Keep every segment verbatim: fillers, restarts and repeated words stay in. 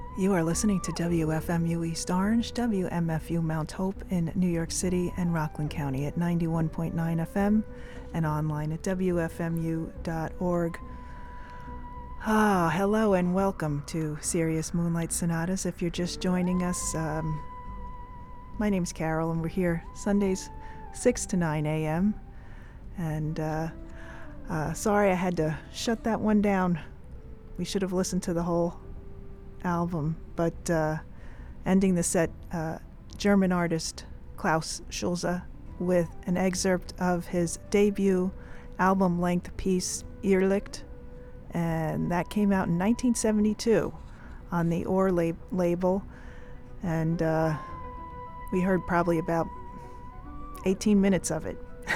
You are listening to W F M U East Orange, W M F U Mount Hope in New York City and Rockland County at ninety-one point nine F M and online at W F M U dot org. Ah, hello and welcome to Serious Moonlight Sonatas. If you're just joining us, um, my name's Carol and we're here Sundays six to nine a.m. And uh, uh, sorry I had to shut that one down. We should have listened to the whole album, but uh, ending the set, uh, German artist Klaus Schulze with an excerpt of his debut album-length piece Irrlicht, and that came out in nineteen seventy-two on the Ohr lab- label, and uh, we heard probably about eighteen minutes of it.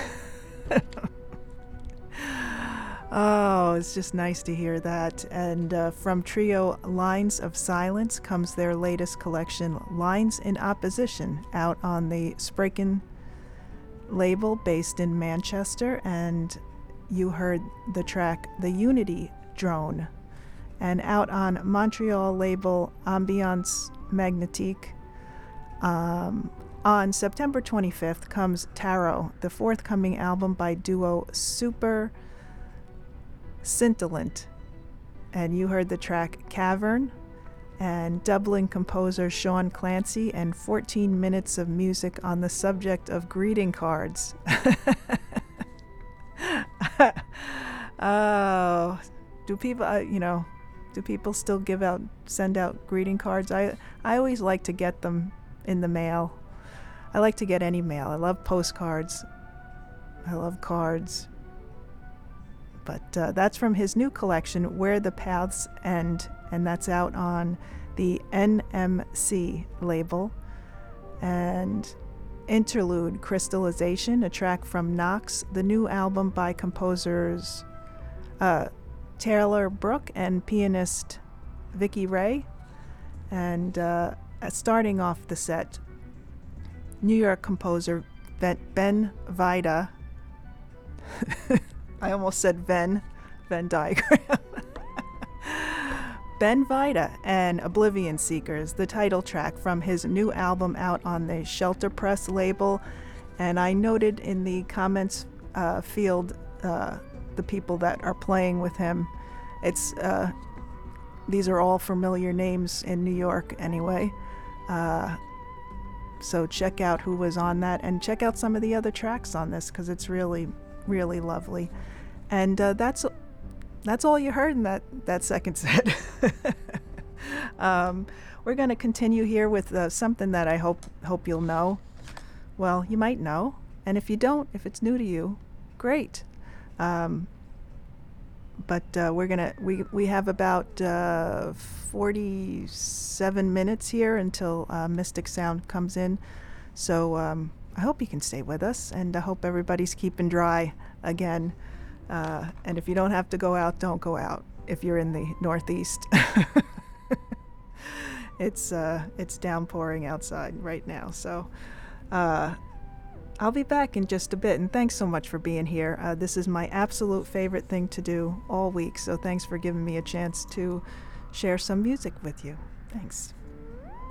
Oh, it's just nice to hear that. And uh, from trio Lines of Silence comes their latest collection, Lines in Opposition, out on the Spraken label based in Manchester. And you heard the track The Unity Drone. And out on Montreal label Ambiance Magnétique, um, on September twenty-fifth comes Tarot, the forthcoming album by duo Super Scintillant, and you heard the track Cavern, and Dublin composer Sean Clancy, and fourteen minutes of music on the subject of greeting cards. Oh, do people, uh, you know, do people still give out, send out greeting cards? I, I always like to get them in the mail. I like to get any mail. I love postcards. I love cards. But uh, that's from his new collection, Where the Paths End, and that's out on the N M C label. And Interlude, Crystallization, a track from Knox, the new album by composers uh, Taylor Brook and pianist Vicky Ray. And uh, starting off the set, New York composer Ben, Ben Vida. I almost said Venn, Venn diagram. Ben Vida and Oblivion Seekers, the title track from his new album out on the Shelter Press label. And I noted in the comments uh, field uh, the people that are playing with him. It's uh, these are all familiar names in New York anyway. Uh, so check out who was on that and check out some of the other tracks on this because it's really, really lovely. And uh, that's that's all you heard in that, that second set. um, we're going to continue here with uh, something that I hope hope you'll know. Well, you might know, and if you don't, if it's new to you, great. Um, but uh, we're gonna we we have about uh, forty-seven minutes here until uh, Mystic Sound comes in. So um, I hope you can stay with us, and I hope everybody's keeping dry again. Uh, and if you don't have to go out, don't go out if you're in the Northeast. it's uh, it's downpouring outside right now. So uh, I'll be back in just a bit. And thanks so much for being here. Uh, this is my absolute favorite thing to do all week. So thanks for giving me a chance to share some music with you. Thanks.